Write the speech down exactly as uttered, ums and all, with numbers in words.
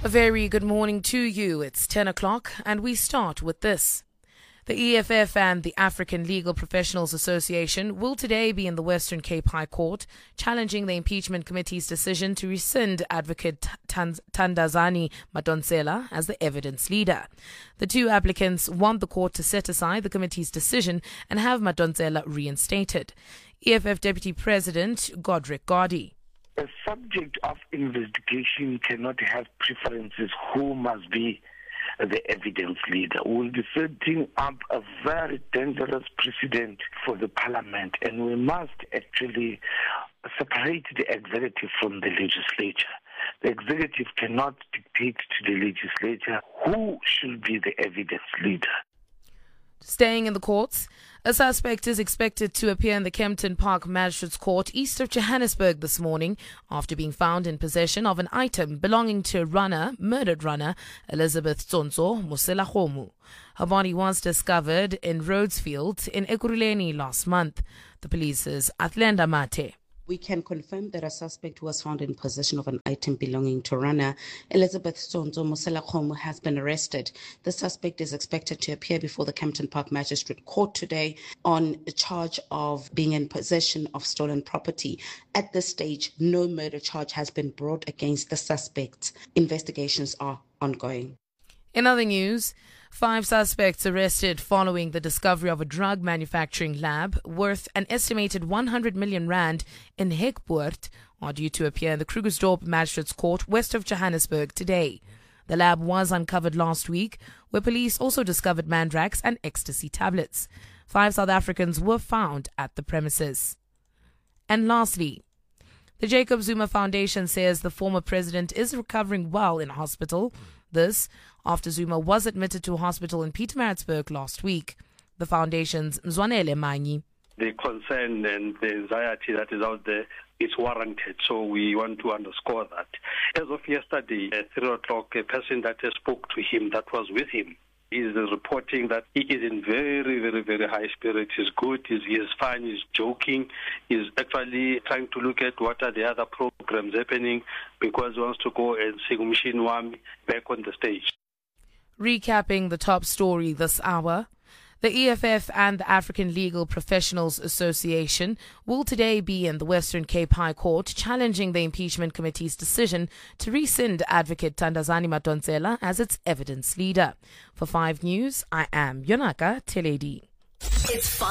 A very good morning to you. It's ten o'clock and we start with this. The E F F and the African Legal Professionals Association will today be in the Western Cape High Court challenging the impeachment committee's decision to rescind Advocate Thandazani Madonsela as the evidence leader. The two applicants want the court to set aside the committee's decision and have Madonsela reinstated. E F F Deputy President Godric Gowdy. A subject of investigation cannot have preferences who must be the evidence leader. We will be setting up a very dangerous precedent for the parliament, and we must actually separate the executive from the legislature. The executive cannot dictate to the legislature who should be the evidence leader. Staying in the courts, a suspect is expected to appear in the Kempton Park Magistrates Court east of Johannesburg this morning after being found in possession of an item belonging to runner, murdered runner Elizabeth Tsonzo Moselakgomo. Her body was discovered in Rhodesfield in Ekurhuleni last month. The police's Athlenda Mate. We can confirm that a suspect who was found in possession of an item belonging to runner Elizabeth Tsonzo Moselakgomo has been arrested. The suspect is expected to appear before the Kempton Park Magistrate Court today on a charge of being in possession of stolen property. At this stage, no murder charge has been brought against the suspect. Investigations are ongoing. In other news, five suspects arrested following the discovery of a drug manufacturing lab worth an estimated one hundred million rand in Hekpoort are due to appear in the Krugersdorp Magistrates Court west of Johannesburg today. The lab was uncovered last week, where police also discovered mandrax and ecstasy tablets. Five South Africans were found at the premises. And lastly, the Jacob Zuma Foundation says the former president is recovering well in hospital. This after Zuma was admitted to a hospital in Pietermaritzburg last week. The foundation's Mzwanele Manyi. The concern and the anxiety that is out there is warranted, so we want to underscore that. As of yesterday, at three o'clock, a person that spoke to him, that was with him, is reporting that he is in very, very, very high spirits. He's good, he's, he's fine, he's joking, he's actually trying to look at what are the other programs happening because he wants to go and sing Mshin Wami back on the stage. Recapping the top story this hour, the E F F and the African Legal Professionals Association will today be in the Western Cape High Court challenging the impeachment committee's decision to rescind Advocate Thandazani Madonsela as its evidence leader. For five News, I am Yonaka Teledi. It's